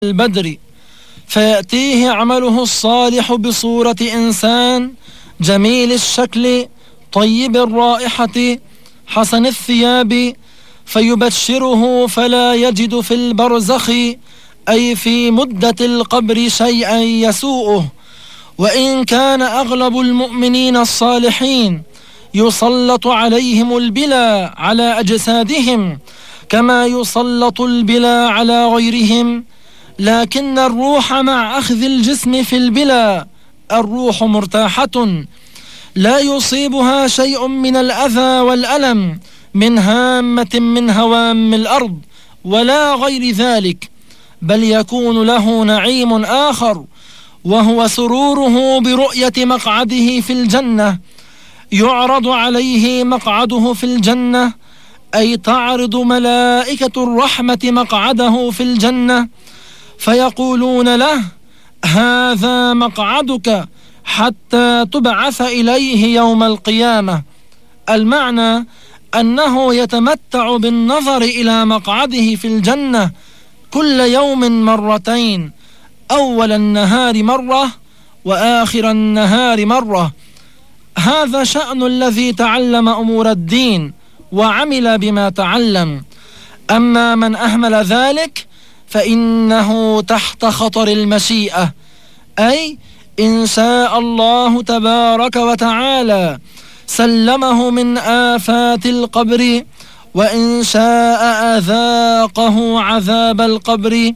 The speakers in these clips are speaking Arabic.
البدر، فيأتيه عمله الصالح بصورة إنسان جميل الشكل طيب الرائحة حسن الثياب، فيبشره فلا يجد في البرزخ أي في مدة القبر شيئا يسوءه. وإن كان أغلب المؤمنين الصالحين يسلط عليهم البلا على أجسادهم كما يسلط البلا على غيرهم، لكن الروح مع أخذ الجسم في البلا الروح مرتاحة لا يصيبها شيء من الأذى والألم من هامة من هوام الأرض ولا غير ذلك، بل يكون له نعيم آخر وهو سروره برؤية مقعده في الجنة. يعرض عليه مقعده في الجنة، أي تعرض ملائكة الرحمة مقعده في الجنة فيقولون له: هذا مقعدك حتى تبعث إليه يوم القيامة. المعنى أنه يتمتع بالنظر إلى مقعده في الجنة كل يوم مرتين، أول النهار مرة وآخر النهار مرة. هذا شأن الذي تعلم أمور الدين وعمل بما تعلم. أما من أهمل ذلك فإنه تحت خطر المشيئة، أي إن شاء الله تبارك وتعالى سلمه من آفات القبر، وإن شاء أذاقه عذاب القبر.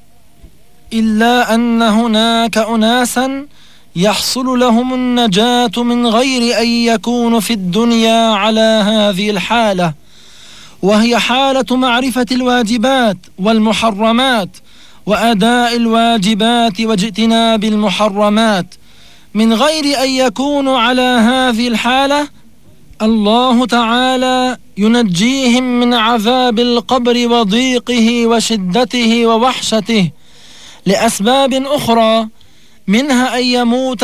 إلا أن هناك أناسا يحصل لهم النجاة من غير أن يكونوا في الدنيا على هذه الحالة، وهي حالة معرفة الواجبات والمحرمات وأداء الواجبات واجتناب المحرمات. من غير أن يكونوا على هذه الحالة الله تعالى ينجيهم من عذاب القبر وضيقه وشدته ووحشته لأسباب أخرى، منها أن يموت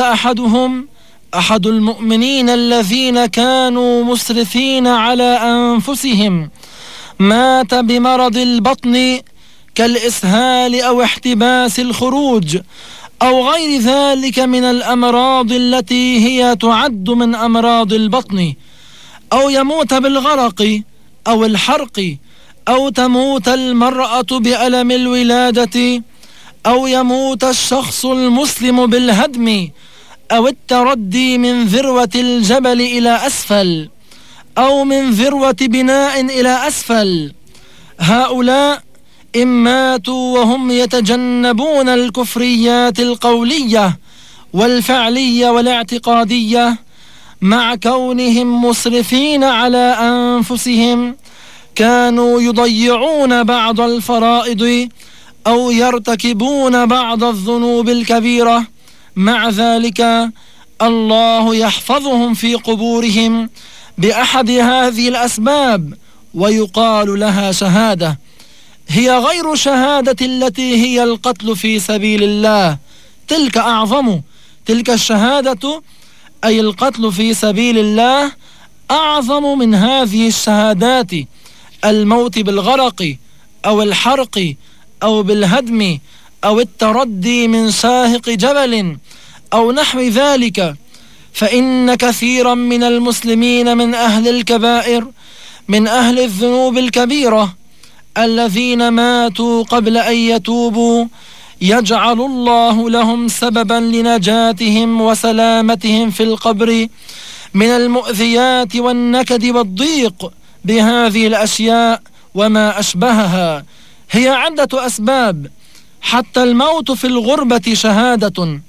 أحد المؤمنين الذين كانوا مسرفين على أنفسهم، مات بمرض البطن كالإسهال أو احتباس الخروج أو غير ذلك من الأمراض التي هي تعد من أمراض البطن، أو يموت بالغرق أو الحرق، أو تموت المرأة بألم الولادة، أو يموت الشخص المسلم بالهدم أو التردي من ذروة الجبل إلى أسفل أو من ذروة بناء إلى أسفل. هؤلاء إن ماتوا وهم يتجنبون الكفريات القولية والفعلية والاعتقادية مع كونهم مسرفين على أنفسهم، كانوا يضيعون بعض الفرائض أو يرتكبون بعض الذنوب الكبيرة. مع ذلك الله يحفظهم في قبورهم بأحد هذه الأسباب، ويقال لها شهادة، هي غير شهادة التي هي القتل في سبيل الله، تلك أعظم. تلك الشهادة أي القتل في سبيل الله أعظم من هذه الشهادات، الموت بالغرق أو الحرق أو بالهدم أو التردي من شاهق جبل أو نحو ذلك. فإن كثيرا من المسلمين من أهل الكبائر من أهل الذنوب الكبيرة الذين ماتوا قبل أن يتوبوا يجعل الله لهم سببا لنجاتهم وسلامتهم في القبر من المؤذيات والنكد والضيق بهذه الأشياء وما أشبهها. هي عدة أسباب، حتى الموت في الغربة شهادة.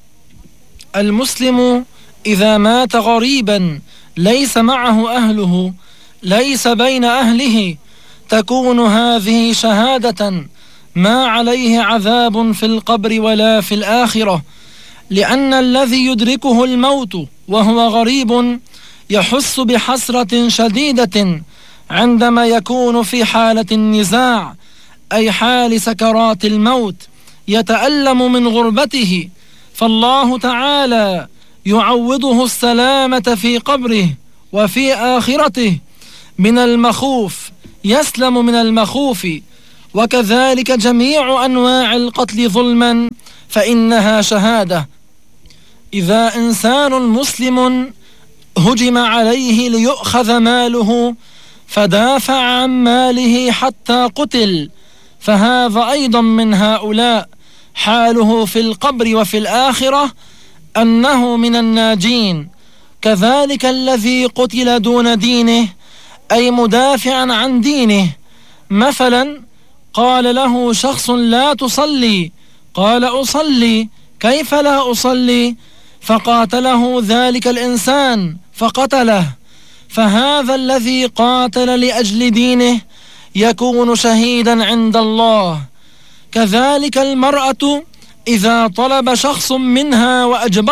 المسلم إذا مات غريبا ليس معه أهله، ليس بين أهله، تكون هذه شهادة ما عليه عذاب في القبر ولا في الآخرة، لأن الذي يدركه الموت وهو غريب يحس بحسرة شديدة عندما يكون في حالة النزاع، أي حال سكرات الموت، يتألم من غربته، فالله تعالى يعوضه السلامة في قبره وفي آخرته من المخوف، يسلم من المخوف وكذلك جميع أنواع القتل ظلما فإنها شهادة. إذا إنسان مسلم هجم عليه ليؤخذ ماله فدافع عن ماله حتى قتل، فهذا أيضا من هؤلاء، حاله في القبر وفي الآخرة أنه من الناجين. كذلك الذي قتل دون دينه، أي مدافعا عن دينه، مثلا قال له شخص لا تصلي، قال أصلي، كيف لا أصلي؟ فقاتله ذلك الإنسان فقتله، فهذا الذي قاتل لأجل دينه يكون شهيدا عند الله. كذلك المرأة إذا طلب شخص منها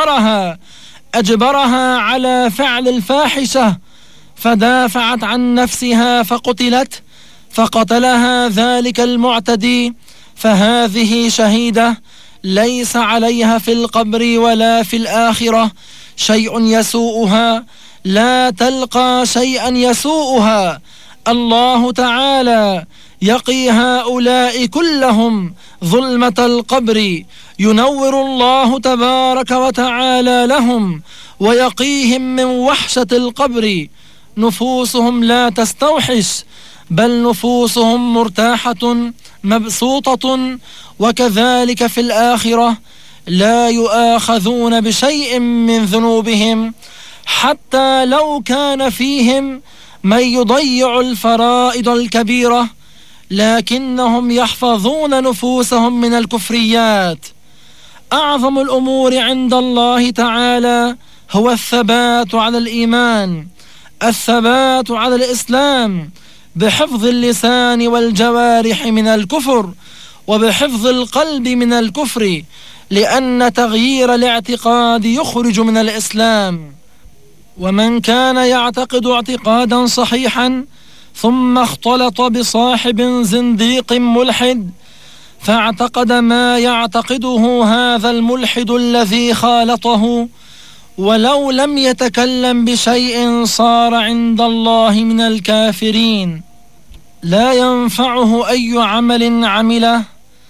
وأجبرها على فعل الفاحشة فدافعت عن نفسها فقتلت، فقتلها ذلك المعتدي، فهذه شهيدة ليس عليها في القبر ولا في الآخرة شيء يسوءها، لا تلقى شيئا يسوءها. الله تعالى يقي هؤلاء كلهم ظلمة القبر، ينور الله تبارك وتعالى لهم ويقيهم من وحشة القبر. نفوسهم لا تستوحش، بل نفوسهم مرتاحة مبسوطة. وكذلك في الآخرة لا يؤاخذون بشيء من ذنوبهم، حتى لو كان فيهم من يضيع الفرائض الكبيرة، لكنهم يحفظون نفوسهم من الكفريات. أعظم الأمور عند الله تعالى هو الثبات على الإيمان، الثبات على الإسلام، بحفظ اللسان والجوارح من الكفر، وبحفظ القلب من الكفر، لأن تغيير الاعتقاد يخرج من الإسلام. ومن كان يعتقد اعتقادا صحيحا ثم اختلط بصاحب زنديق ملحد فاعتقد ما يعتقده هذا الملحد الذي خالطه، ولو لم يتكلم بشيء صار عند الله من الكافرين. لا ينفعه أي عمل عمله.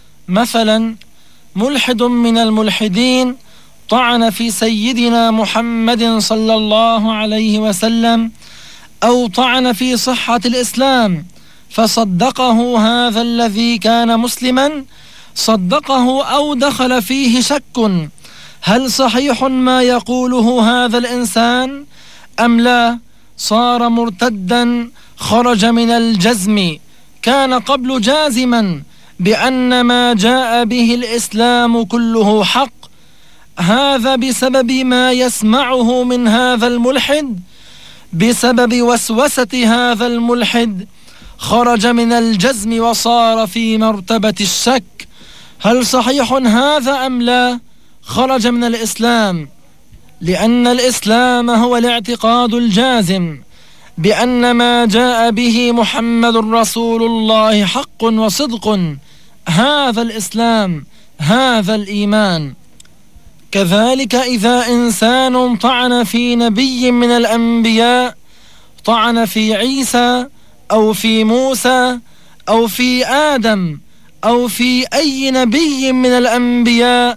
مثلا ملحد من الملحدين طعن في سيدنا محمد صلى الله عليه وسلم، أو طعن في صحة الإسلام، فصدقه هذا الذي كان مسلما، صدقه أو دخل فيه شك هل صحيح ما يقوله هذا الإنسان أم لا، صار مرتدا، خرج من الجزم. كان قبل جازما بأن ما جاء به الإسلام كله حق، هذا بسبب ما يسمعه من هذا الملحد، بسبب وسوسة هذا الملحد خرج من الجزم وصار في مرتبة الشك، هل صحيح هذا أم لا؟ خرج من الإسلام، لأن الإسلام هو الاعتقاد الجازم بأن ما جاء به محمد رسول الله حق وصدق، هذا الإسلام، هذا الإيمان. كذلك إذا إنسان طعن في نبي من الأنبياء، طعن في عيسى أو في موسى أو في آدم أو في أي نبي من الأنبياء،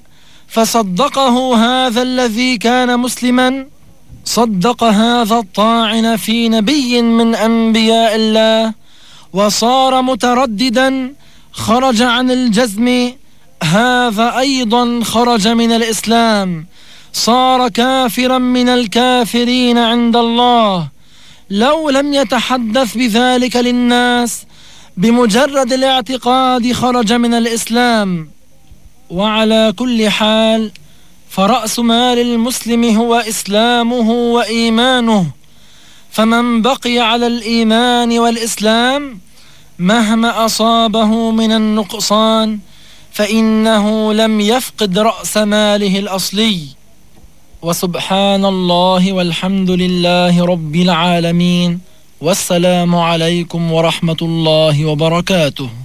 فصدقه هذا الذي كان مسلما، صدق هذا الطاعن في نبي من أنبياء الله وصار مترددا، خرج عن الجزم، هذا أيضا خرج من الإسلام، صار كافرا من الكافرين عند الله، لو لم يتحدث بذلك للناس، بمجرد الاعتقاد خرج من الإسلام. وعلى كل حال فرأس مال المسلم هو إسلامه وإيمانه، فمن بقي على الإيمان والإسلام مهما أصابه من النقصان فإنه لم يفقد رأس ماله الأصلي. وسبحان الله والحمد لله رب العالمين، والسلام عليكم ورحمة الله وبركاته.